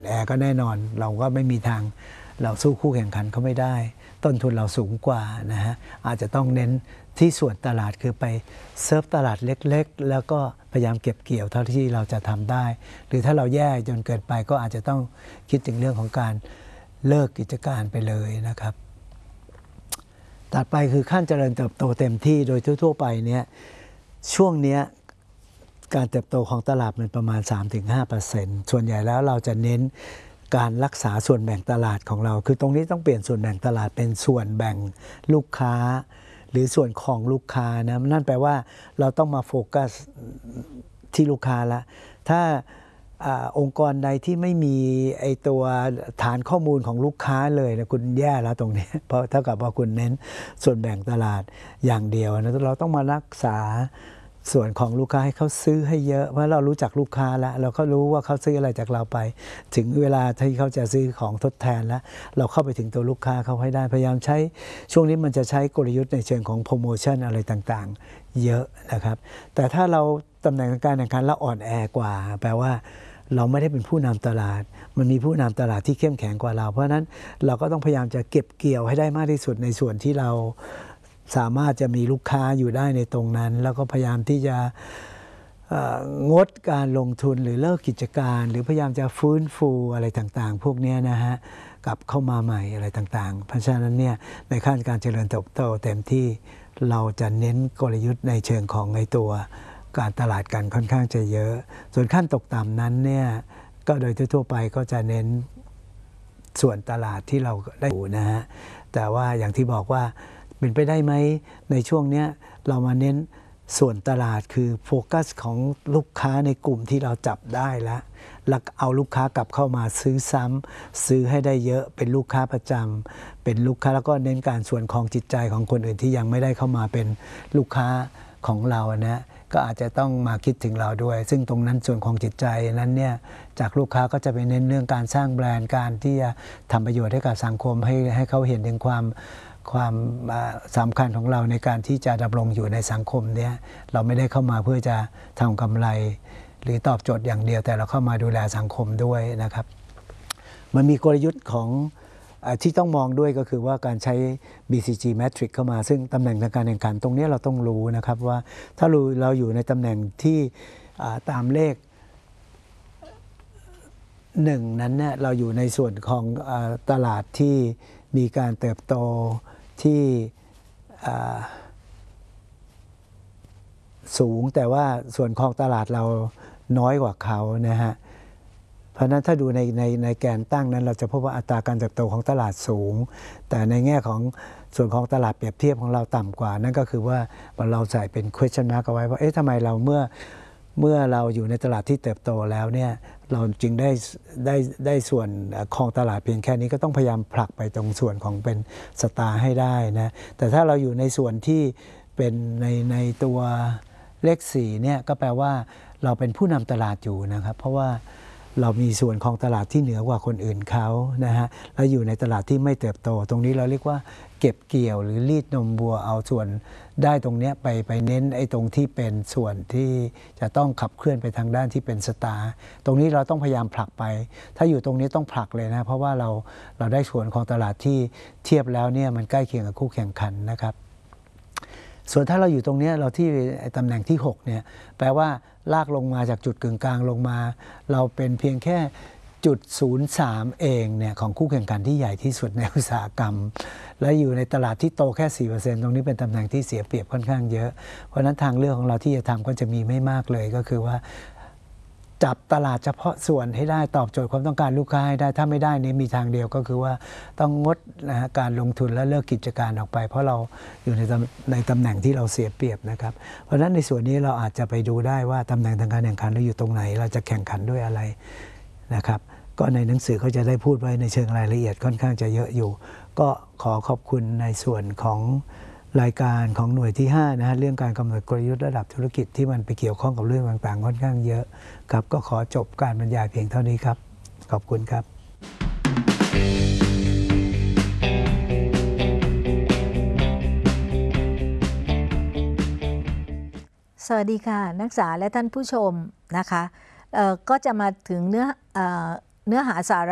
ก็แน่นอนเราก็ไม่มีทางเราสู้คู่แข่งขันเขาไม่ได้ต้นทุนเราสูงกว่านะฮะอาจจะต้องเน้นที่ส่วนตลาดคือไปเซิร์ฟตลาดเล็กๆแล้วก็พยายามเก็บเกี่ยวเท่าที่เราจะทำได้หรือถ้าเราแย่จนเกินไปก็อาจจะต้องคิดถึงเรื่องของการเลิกกิจการไปเลยนะครับถัดไปคือขั้นเจริญเติบโตเต็มที่โดยทั่วๆไปเนี่ยช่วงนี้การเติบโตของตลาดมันประมาณ 3-5% ส่วนใหญ่แล้วเราจะเน้นการรักษาส่วนแบ่งตลาดของเราคือตรงนี้ต้องเปลี่ยนส่วนแบ่งตลาดเป็นส่วนแบ่งลูกค้าหรือส่วนของลูกค้านะนั่นแปลว่าเราต้องมาโฟกัสที่ลูกค้าละถ้าองค์กรใดที่ไม่มีไอตัวฐานข้อมูลของลูกค้าเลยนะคุณแย่แล้วตรงนี้เพราะเท่ากับว่าคุณเน้นส่วนแบ่งตลาดอย่างเดียวนะเราต้องมารักษาส่วนของลูกค้าให้เขาซื้อให้เยอะเพราะเรารู้จักลูกค้าแล้วเราก็รู้ว่าเขาซื้ออะไรจากเราไปถึงเวลาที่เขาจะซื้อของทดแทนแล้วเราเข้าไปถึงตัวลูกค้าเขาให้ได้พยายามใช้ช่วงนี้มันจะใช้กลยุทธ์ในเชิงของโปรโมชั่นอะไรต่างๆเยอะนะครับแต่ถ้าเราตำแหน่งการแข่งขันเราอ่อนแอกว่าแปลว่าเราไม่ได้เป็นผู้นำตลาดมันมีผู้นำตลาดที่เข้มแข็งกว่าเราเพราะฉะนั้นเราก็ต้องพยายามจะเก็บเกี่ยวให้ได้มากที่สุดในส่วนที่เราสามารถจะมีลูกค้าอยู่ได้ในตรงนั้นแล้วก็พยายามที่จะงดการลงทุนหรือเลิกกิจการหรือพยายามจะฟื้นฟูอะไรต่างๆพวกนี้นะฮะกลับเข้ามาใหม่อะไรต่างๆเพราะฉะนั้นเนี่ยในขั้นการเจริญเติบโตเต็มที่เราจะเน้นกลยุทธ์ในเชิงของในตัวการตลาดกันค่อนข้างจะเยอะส่วนขั้นตกต่ำนั้นเนี่ยก็โดยทั่วไปก็จะเน้นส่วนตลาดที่เราได้อยู่นะฮะแต่ว่าอย่างที่บอกว่าเป็นไปได้ไหมในช่วงนี้เรามาเน้นส่วนตลาดคือโฟกัสของลูกค้าในกลุ่มที่เราจับได้แล้วเอาลูกค้ากลับเข้ามาซื้อซ้ำซื้อให้ได้เยอะเป็นลูกค้าประจำเป็นลูกค้าแล้วก็เน้นการส่วนของจิตใจของคนอื่นที่ยังไม่ได้เข้ามาเป็นลูกค้าของเรานะก็อาจจะต้องมาคิดถึงเราด้วยซึ่งตรงนั้นส่วนของจิตใจนั้นเนี่ยจากลูกค้าก็จะไปเน้นเรื่องการสร้างแบรนด์การที่จะทำประโยชน์ให้กับสังคมให้เขาเห็นถึงความสำคัญของเราในการที่จะดำรงอยู่ในสังคมเนี่ยเราไม่ได้เข้ามาเพื่อจะทำกำไรหรือตอบโจทย์อย่างเดียวแต่เราเข้ามาดูแลสังคมด้วยนะครับมันมีกลยุทธ์ของที่ต้องมองด้วยก็คือว่าการใช้ BCG Matrix เข้ามาซึ่งตำแหน่งทางการแข่งขันตรงนี้เราต้องรู้นะครับว่าถ้าเราอยู่ในตำแหน่งที่ตามเลข1นั้นเนี่ยเราอยู่ในส่วนของตลาดที่มีการเติบโตที่สูงแต่ว่าส่วนของตลาดเราน้อยกว่าเขานะฮะเพราะนั้นถ้าดูในแกนตั้งนั้นเราจะพบว่าอัตราการเติบโตของตลาดสูงแต่ในแง่ของส่วนของตลาดเปรียบเทียบของเราต่ำกว่านั่นก็คือว่าเราใส่เป็น question mark เอาไว้ว่าทำไมเราเมื่อเราอยู่ในตลาดที่เติบโตแล้วเนี่ยเราจึงได้ส่วนของตลาดเพียงแค่นี้ก็ต้องพยายามผลักไปตรงส่วนของเป็นสตาร์ให้ได้นะแต่ถ้าเราอยู่ในส่วนที่เป็นในตัวเลข4เนี่ยก็แปลว่าเราเป็นผู้นำตลาดอยู่นะครับเพราะว่าเรามีส่วนของตลาดที่เหนือกว่าคนอื่นเขานะฮะแล้วอยู่ในตลาดที่ไม่เติบโตตรงนี้เราเรียกว่าเก็บเกี่ยวหรือรีดนมวัวเอาส่วนได้ตรงนี้ไปเน้นไอ้ตรงที่เป็นส่วนที่จะต้องขับเคลื่อนไปทางด้านที่เป็นสตาร์ตรงนี้เราต้องพยายามผลักไปถ้าอยู่ตรงนี้ต้องผลักเลยนะเพราะว่าเราได้ส่วนของตลาดที่เทียบแล้วเนี่ยมันใกล้เคียงกับคู่แข่งขันนะครับส่วนถ้าเราอยู่ตรงนี้เราที่ตำแหน่งที่6เนี่ยแปลว่าลากลงมาจากจุดกึ่งกลางลงมาเราเป็นเพียงแค่จุด03เองเนี่ยของคู่แข่งขันที่ใหญ่ที่สุดในอุตสาหกรรมและอยู่ในตลาดที่โตแค่ 4% ตรงนี้เป็นตำแหน่งที่เสียเปรียบค่อนข้างเยอะเพราะฉะนั้นทางเลือกของเราที่จะทำก็จะมีไม่มากเลยก็คือว่าจับตลาดเฉพาะส่วนให้ได้ตอบโจทย์ความต้องการลูกค้าให้ได้ถ้าไม่ได้นี้มีทางเดียวก็คือว่าต้องงดการลงทุนและเลิกกิจการออกไปเพราะเราอยู่ในตำแหน่งที่เราเสียเปรียบนะครับเพราะฉะนั้นในส่วนนี้เราอาจจะไปดูได้ว่าตำแหน่งทางการแข่งขันเราอยู่ตรงไหนเราจะแข่งขันด้วยอะไรนะครับก็ในหนังสือเขาจะได้พูดไว้ในเชิงรายละเอียดค่อนข้างจะเยอะอยู่ก็ขอขอบคุณในส่วนของรายการของหน่วยที่5นะฮะเรื่องการกำหนดกลยุทธ์ระดับธุรกิจที่มันไปเกี่ยวข้องกับเรื่องต่างๆค่อนข้างเยอะครับก็ขอจบการบรรยายเพียงเท่านี้ครับขอบคุณครับสวัสดีค่ะนักศึกษาและท่านผู้ชมนะคะก็จะมาถึงเนื้อเนื้อหาสาระ